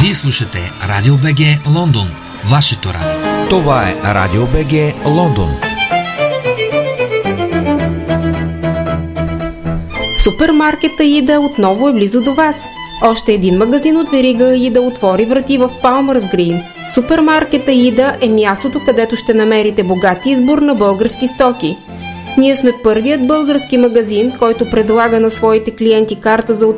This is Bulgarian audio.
Вие слушате Радио БГ Лондон, вашето радио. Това е Радио БГ Лондон. Супермаркета Аида отново е близо до вас. Още един магазин от верига Аида отвори врати в Палмърс Грин. Супермаркет Аида е мястото, където ще намерите богат избор на български стоки. Ние сме първият български магазин, който предлага на своите клиенти карта за